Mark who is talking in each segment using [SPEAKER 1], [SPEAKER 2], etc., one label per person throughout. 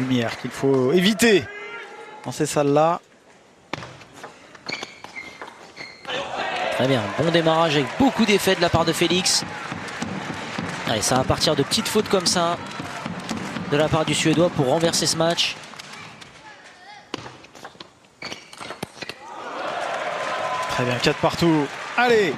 [SPEAKER 1] lumière qu'il faut éviter dans ces salles-là.
[SPEAKER 2] Très bien, bon démarrage avec beaucoup d'effets de la part de Félix. Allez, ça va partir de petites fautes comme ça de la part du Suédois pour renverser ce match.
[SPEAKER 1] Très bien, 4 partout. Allez!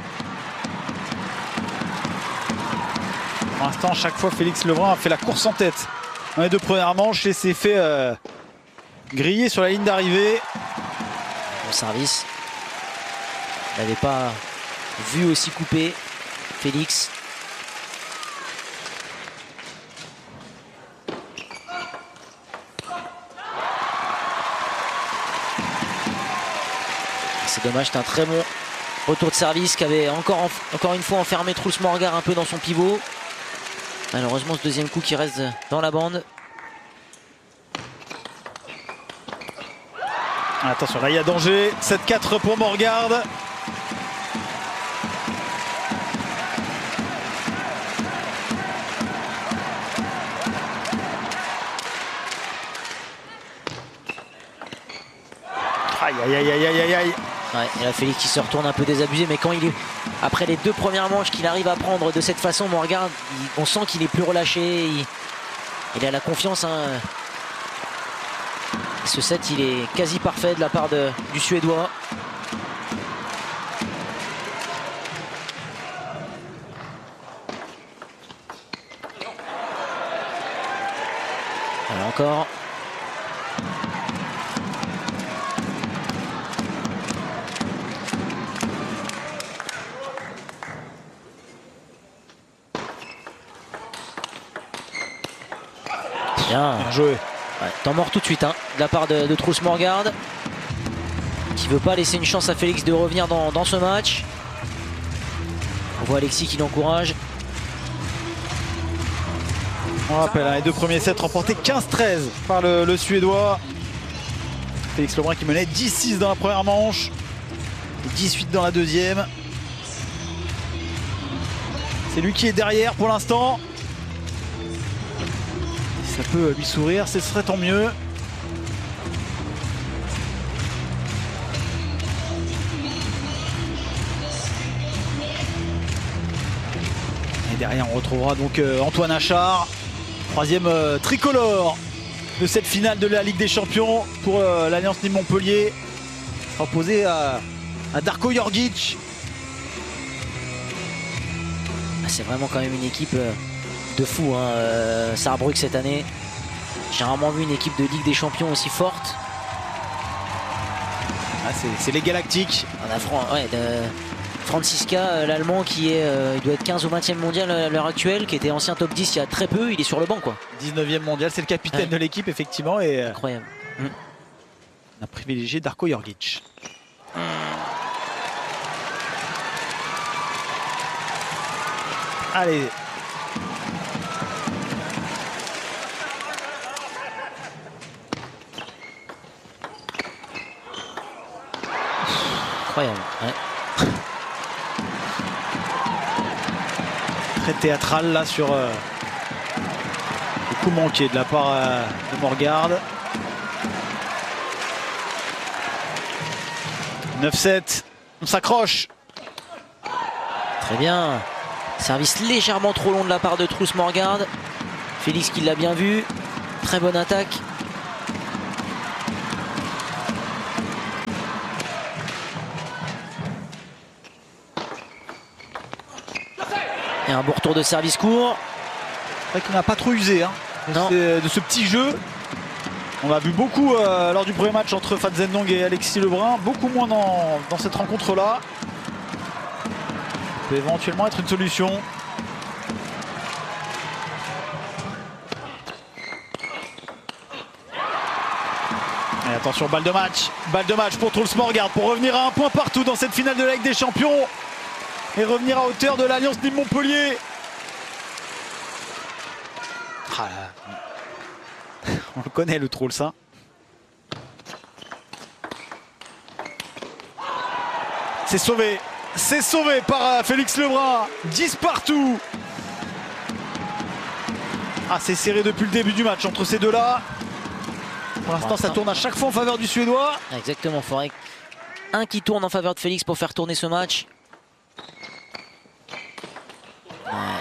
[SPEAKER 1] Pour l'instant, chaque fois, Félix Lebrun a fait la course en tête dans les deux premières manches et s'est fait griller sur la ligne d'arrivée.
[SPEAKER 2] Bon service. Il n'avait pas vu aussi coupé Félix. C'est dommage, c'est un très bon retour de service qui avait encore une fois enfermé Truls Morgar un peu dans son pivot. Malheureusement, ce deuxième coup qui reste dans la bande.
[SPEAKER 1] Attention, là il y a danger. 7-4 pour Morgard. Aïe aïe aïe aïe aïe aïe.
[SPEAKER 2] Ouais, et là Félix qui se retourne un peu désabusé, mais quand il est après les deux premières manches qu'il arrive à prendre de cette façon, Morgard, on sent qu'il est plus relâché, il a la confiance. Hein. Ce set, il est quasi parfait de la part du Suédois. Alors encore. Bien
[SPEAKER 1] joué.
[SPEAKER 2] Ouais, temps mort tout de suite hein, de la part de Truls Morgard, qui veut pas laisser une chance à Félix de revenir dans ce match. On voit Alexis qui l'encourage.
[SPEAKER 1] On rappelle, hein, les deux premiers sets remportés 15-13 par le Suédois. Félix Lebrun qui menait 10-6 dans la première manche, 18 dans la deuxième. C'est lui qui est derrière pour l'instant. Ça peut lui sourire, ce serait tant mieux. Et derrière on retrouvera donc Antoine Achard, troisième tricolore de cette finale de la Ligue des Champions pour l'Alliance Nîmes-Montpellier. Opposé à Darko Jorgic.
[SPEAKER 2] C'est vraiment quand même une équipe de fou, hein, Sarrebruck cette année. J'ai rarement vu une équipe de Ligue des Champions aussi forte.
[SPEAKER 1] Ah, c'est les Galactiques.
[SPEAKER 2] On a Franziska, l'Allemand, qui est, il doit être 15 ou 20e mondial à l'heure actuelle, qui était ancien top 10 il y a très peu. Il est sur le banc, quoi.
[SPEAKER 1] 19e mondial, c'est le capitaine de l'équipe, effectivement. Et
[SPEAKER 2] incroyable.
[SPEAKER 1] On a privilégié Darko Jorgic. Allez.
[SPEAKER 2] Incroyable. Ouais.
[SPEAKER 1] Très théâtral là sur le coup manqué de la part de Morgard. 9-7. On s'accroche.
[SPEAKER 2] Très bien. Service légèrement trop long de la part de Truls Morgard. Félix qui l'a bien vu. Très bonne attaque. Et un bon retour de service court.
[SPEAKER 1] C'est vrai qu'on n'a pas trop usé hein, de ce petit jeu. On l'a vu beaucoup lors du premier match entre Fan Zhendong et Alexis Lebrun. Beaucoup moins dans cette rencontre-là. Ça peut éventuellement être une solution. Et attention, balle de match pour Truls Morgard pour revenir à un point partout dans cette finale de la Ligue des Champions et revenir à hauteur de l'Alliance Nîmes-Montpellier. Ah là. On le connaît le Truls, hein. C'est sauvé. C'est sauvé par Félix Lebrun. 10 partout. Ah, c'est serré depuis le début du match entre ces deux-là. Pour l'instant, ça tourne à chaque fois en faveur du Suédois.
[SPEAKER 2] Exactement, il faudrait un qui tourne en faveur de Félix pour faire tourner ce match. Ouais.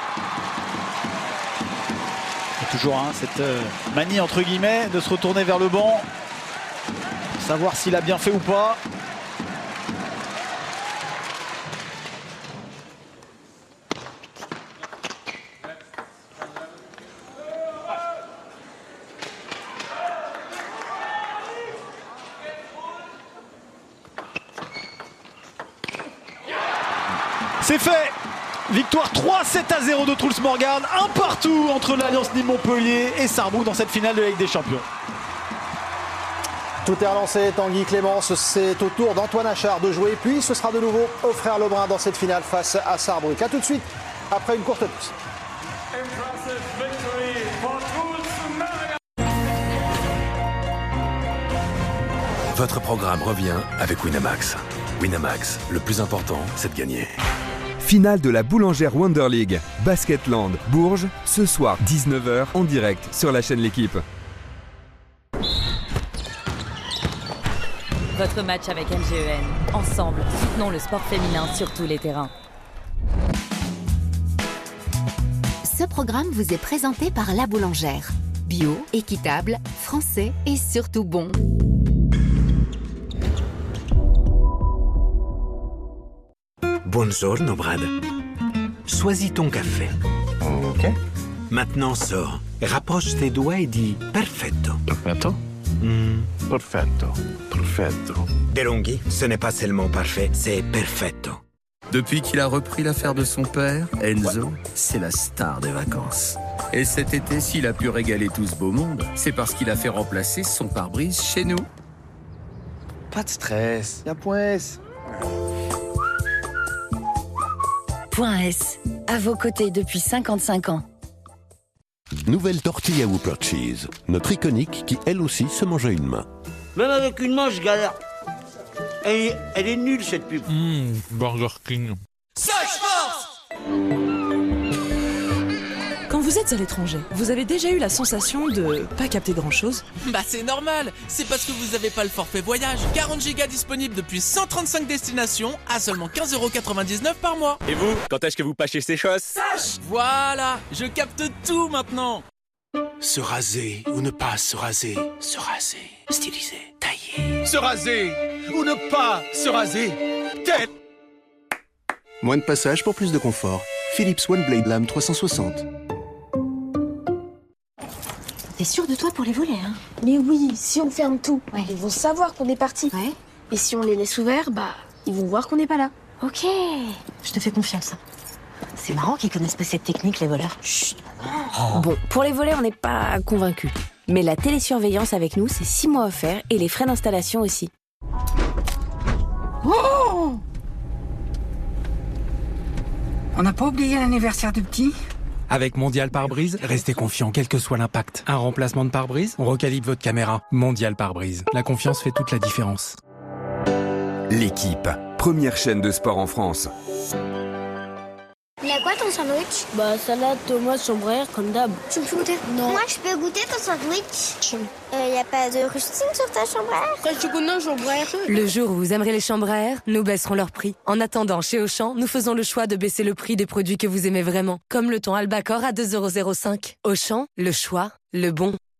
[SPEAKER 1] Et toujours cette manie entre guillemets de se retourner vers le banc. Pour savoir s'il a bien fait ou pas. C'est fait. Victoire 3-7-0 de Truls Morgan. Un partout entre l'Alliance Nîmes-Montpellier et Sarrebruck dans cette finale de la Ligue des Champions.
[SPEAKER 3] Tout est relancé, Tanguy Clémence, c'est au tour d'Antoine Achard de jouer. Puis ce sera de nouveau aux frères Lebrun dans cette finale face à Sarrebruck. A tout de suite, après une courte pause.
[SPEAKER 4] Votre programme revient avec Winamax. Winamax, le plus important, c'est de gagner.
[SPEAKER 5] Finale de la Boulangère Wonder League. Basketland, Bourges, ce soir 19h en direct sur la chaîne L'Équipe.
[SPEAKER 6] Votre match avec LGEN. Ensemble, soutenons le sport féminin sur tous les terrains.
[SPEAKER 7] Ce programme vous est présenté par La Boulangère. Bio, équitable, français et surtout bon.
[SPEAKER 8] Buongiorno, Brad. Choisis ton café.
[SPEAKER 9] Ok.
[SPEAKER 8] Maintenant sors, rapproche tes doigts et dis perfetto.
[SPEAKER 9] Perfetto? Perfetto. Perfetto.
[SPEAKER 8] DeLonghi, ce n'est pas seulement parfait, c'est perfetto.
[SPEAKER 10] Depuis qu'il a repris l'affaire de son père, Enzo, c'est la star des vacances. Et cet été, s'il a pu régaler tout ce beau monde, c'est parce qu'il a fait remplacer son pare-brise chez nous.
[SPEAKER 9] Pas de stress, y'a Point S.
[SPEAKER 11] Point S, à vos côtés depuis 55 ans.
[SPEAKER 12] Nouvelle tortilla Whopper Cheese, notre iconique qui elle aussi se mange à une main.
[SPEAKER 13] Même avec une main, je galère. Elle est nulle cette pub.
[SPEAKER 14] Burger King.
[SPEAKER 15] Sage Force!
[SPEAKER 16] Quand vous êtes à l'étranger, vous avez déjà eu la sensation de pas capter grand-chose?
[SPEAKER 15] Bah c'est normal, c'est parce que vous avez pas le forfait voyage. 40 Go disponible depuis 135 destinations à seulement 15,99€ par mois.
[SPEAKER 17] Et vous, quand est-ce que vous pâchez ces choses?
[SPEAKER 15] Sache! Voilà, je capte tout maintenant.
[SPEAKER 18] Se raser ou ne pas se raser. Se raser, styliser, tailler.
[SPEAKER 19] Se raser ou ne pas se raser. Tête.
[SPEAKER 20] Moins de passage pour plus de confort. Philips OneBlade Lame 360.
[SPEAKER 21] T'es sûr de toi pour les volets, hein?
[SPEAKER 22] Mais oui, si on ferme tout, ils vont savoir qu'on est parti. Ouais. Et si on les laisse ouverts, ils vont voir qu'on n'est pas là.
[SPEAKER 21] Ok, je te fais confiance. C'est marrant qu'ils connaissent pas cette technique, les voleurs. Chut.
[SPEAKER 22] Oh. Bon, pour les volets, on n'est pas convaincus. Mais la télésurveillance avec nous, c'est 6 mois offerts et les frais d'installation aussi.
[SPEAKER 23] Oh! On n'a pas oublié l'anniversaire du petit?
[SPEAKER 24] Avec Mondial Pare-Brise, restez confiant quel que soit l'impact. Un remplacement de pare-brise, on recalibre votre caméra. Mondial Pare-Brise. La confiance fait toute la différence.
[SPEAKER 5] L'Équipe, première chaîne de sport en France.
[SPEAKER 25] Il a quoi ton sandwich?
[SPEAKER 22] Salade, tomate, chambre, comme d'hab.
[SPEAKER 25] Tu me fais goûter? Non. Moi, je peux goûter ton sandwich? Y a pas de rustine sur ta chambre?
[SPEAKER 22] Tu connais chambre?
[SPEAKER 6] Le jour où vous aimerez les chambres à air, nous baisserons leur prix. En attendant, chez Auchan, nous faisons le choix de baisser le prix des produits que vous aimez vraiment, comme le thon Albacor à 2,05 €. Auchan, le choix, le bon.